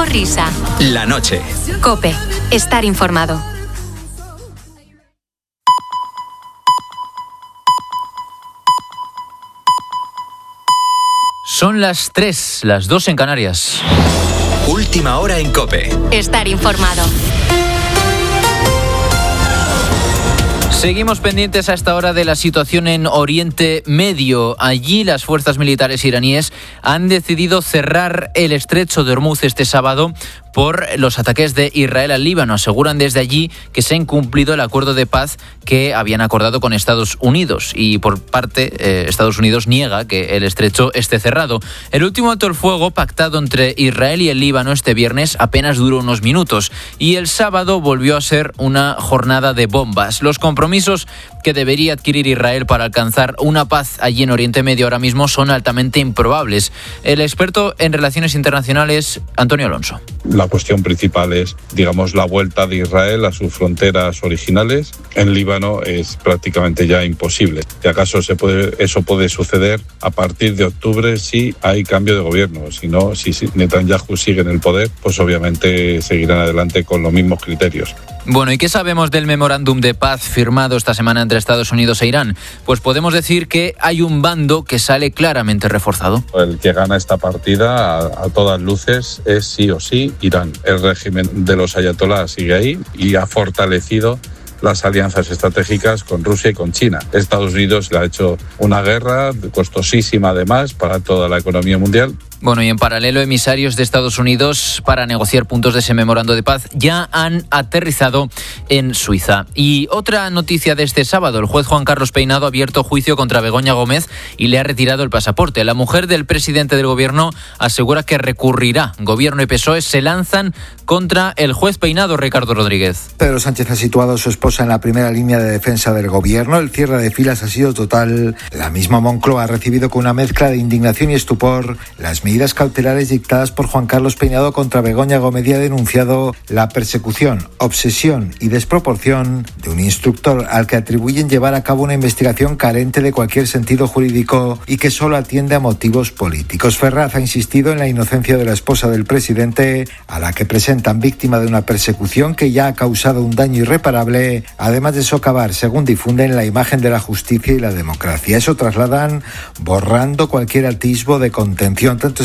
risa. La noche. COPE. Estar informado. Son las 3, las 2 en Canarias. Última hora en COPE. Estar informado. Seguimos pendientes a esta hora de la situación en Oriente Medio. Allí las fuerzas militares iraníes han decidido cerrar el estrecho de Hormuz este sábado por los ataques de Israel al Líbano. Aseguran desde allí que se ha incumplido el acuerdo de paz que habían acordado con Estados Unidos. Y por parte, Estados Unidos niega que el estrecho esté cerrado. El último alto el fuego pactado entre Israel y el Líbano este viernes apenas duró unos minutos. Y el sábado volvió a ser una jornada de bombas. Los compromisos que debería adquirir Israel para alcanzar una paz allí en Oriente Medio ahora mismo son altamente improbables. El experto en relaciones internacionales, Antonio Alonso. La cuestión principal es, digamos, la vuelta de Israel a sus fronteras originales. En Líbano es prácticamente ya imposible. Si acaso eso puede suceder a partir de octubre si hay cambio de gobierno. Si no, si Netanyahu sigue en el poder, pues obviamente seguirán adelante con los mismos criterios. Bueno, ¿y qué sabemos del memorándum de paz firmado esta semana entre Estados Unidos e Irán? Pues podemos decir que hay un bando que sale claramente reforzado. El que gana esta partida a todas luces es sí o sí Irán. El régimen de los ayatolás sigue ahí y ha fortalecido las alianzas estratégicas con Rusia y con China. Estados Unidos le ha hecho una guerra costosísima además para toda la economía mundial. Bueno, y en paralelo, emisarios de Estados Unidos para negociar puntos de ese memorando de paz ya han aterrizado en Suiza. Y otra noticia de este sábado, el juez Juan Carlos Peinado ha abierto juicio contra Begoña Gómez y le ha retirado el pasaporte. La mujer del presidente del gobierno asegura que recurrirá. Gobierno y PSOE se lanzan contra el juez Peinado, Ricardo Rodríguez. Pedro Sánchez ha situado a su esposa en la primera línea de defensa del gobierno. El cierre de filas ha sido total. La misma Moncloa ha recibido con una mezcla de indignación y estupor las medidas cautelares dictadas por Juan Carlos Peinado contra Begoña Gómez y ha denunciado la persecución, obsesión y desproporción de un instructor al que atribuyen llevar a cabo una investigación carente de cualquier sentido jurídico y que solo atiende a motivos políticos. Ferraz ha insistido en la inocencia de la esposa del presidente, a la que presentan víctima de una persecución que ya ha causado un daño irreparable, además de socavar, según difunden, la imagen de la justicia y la democracia. Eso trasladan borrando cualquier atisbo de contención. Tanto